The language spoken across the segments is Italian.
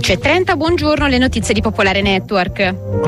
11:30, buongiorno, le notizie di Popolare Network.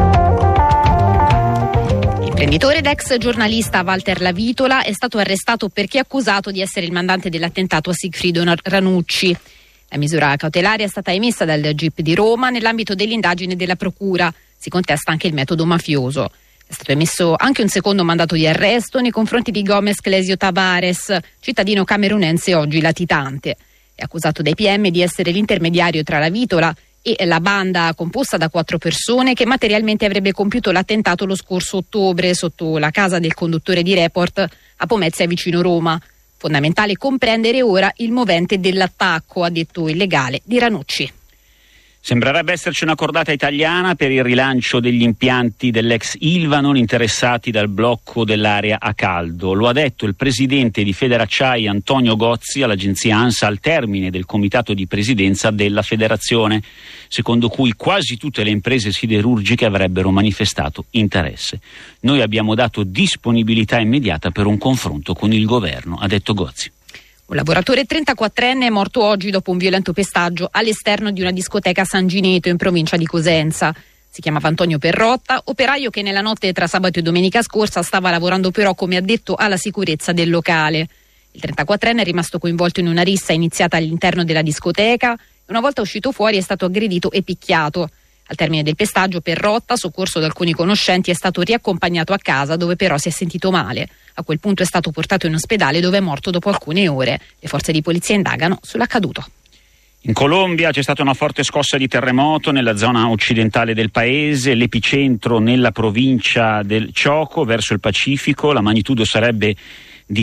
L'imprenditore ed ex giornalista Walter Lavitola è stato arrestato perché accusato di essere il mandante dell'attentato a Sigfrido Ranucci. La misura cautelare è stata emessa dal GIP di Roma nell'ambito dell'indagine della procura. Si contesta anche il metodo mafioso. È stato emesso anche un secondo mandato di arresto nei confronti di Gomes Clesio Tavares, cittadino camerunense oggi latitante. È accusato dai PM di essere l'intermediario tra Lavitola e la banda composta da 4 persone che materialmente avrebbe compiuto l'attentato lo scorso ottobre sotto la casa del conduttore di Report a Pomezia vicino Roma. Fondamentale comprendere ora il movente dell'attacco, ha detto il legale di Ranucci. Sembrerebbe esserci una cordata italiana per il rilancio degli impianti dell'ex Ilva non interessati dal blocco dell'area a caldo. Lo ha detto il presidente di Federacciai Antonio Gozzi all'agenzia ANSA al termine del comitato di presidenza della federazione, secondo cui quasi tutte le imprese siderurgiche avrebbero manifestato interesse. Noi abbiamo dato disponibilità immediata per un confronto con il governo, ha detto Gozzi. Un lavoratore 34enne è morto oggi dopo un violento pestaggio all'esterno di una discoteca a San Gineto in provincia di Cosenza. Si chiamava Antonio Perrotta, operaio che nella notte tra sabato e domenica scorsa stava lavorando però come addetto alla sicurezza del locale. Il 34enne è rimasto coinvolto in una rissa iniziata all'interno della discoteca e una volta uscito fuori è stato aggredito e picchiato. Al termine del pestaggio Perrotta, soccorso da alcuni conoscenti, è stato riaccompagnato a casa dove però si è sentito male. A quel punto è stato portato in ospedale dove è morto dopo alcune ore. Le forze di polizia indagano sull'accaduto. In Colombia c'è stata una forte scossa di terremoto nella zona occidentale del paese, l'epicentro nella provincia del Chocó verso il Pacifico, la magnitudo sarebbe di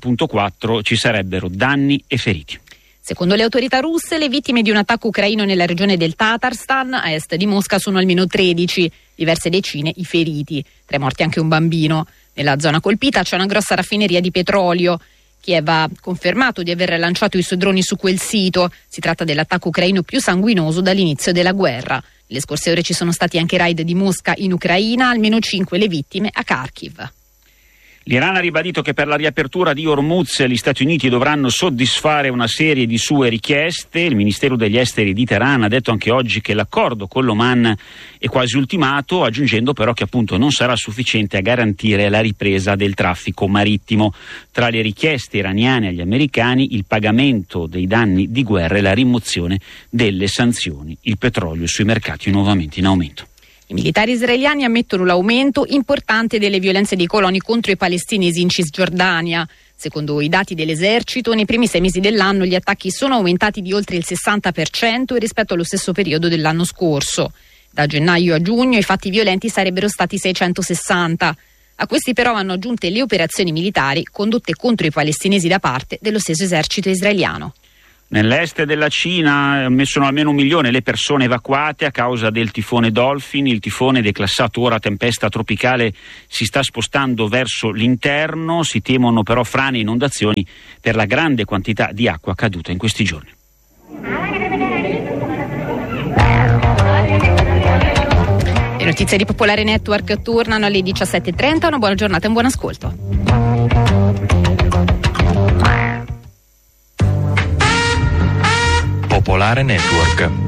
7.4, ci sarebbero danni e feriti. Secondo le autorità russe, le vittime di un attacco ucraino nella regione del Tatarstan, a est di Mosca, sono almeno 13, diverse decine i feriti, 3 morti anche un bambino. Nella zona colpita c'è una grossa raffineria di petrolio. Kiev ha confermato di aver lanciato i suoi droni su quel sito. Si tratta dell'attacco ucraino più sanguinoso dall'inizio della guerra. Le scorse ore ci sono stati anche raid di Mosca in Ucraina, almeno 5 le vittime a Kharkiv. L'Iran ha ribadito che per la riapertura di Hormuz gli Stati Uniti dovranno soddisfare una serie di sue richieste. Il Ministero degli Esteri di Teheran ha detto anche oggi che l'accordo con l'Oman è quasi ultimato, aggiungendo però che appunto non sarà sufficiente a garantire la ripresa del traffico marittimo. Tra le richieste iraniane agli americani il pagamento dei danni di guerra e la rimozione delle sanzioni. Il petrolio sui mercati nuovamente in aumento. I militari israeliani ammettono l'aumento importante delle violenze dei coloni contro i palestinesi in Cisgiordania. Secondo i dati dell'esercito, nei primi 6 mesi dell'anno gli attacchi sono aumentati di oltre il 60% rispetto allo stesso periodo dell'anno scorso. Da gennaio a giugno i fatti violenti sarebbero stati 660. A questi però vanno aggiunte le operazioni militari condotte contro i palestinesi da parte dello stesso esercito israeliano. Nell'est della Cina sono almeno 1 milione le persone evacuate a causa del tifone Dolphin. Il tifone, declassato ora tempesta tropicale, si sta spostando verso l'interno. Si temono però frane e inondazioni per la grande quantità di acqua caduta in questi giorni. Le notizie di Popolare Network tornano alle 17:30. Una buona giornata e un buon ascolto. Popolare Network.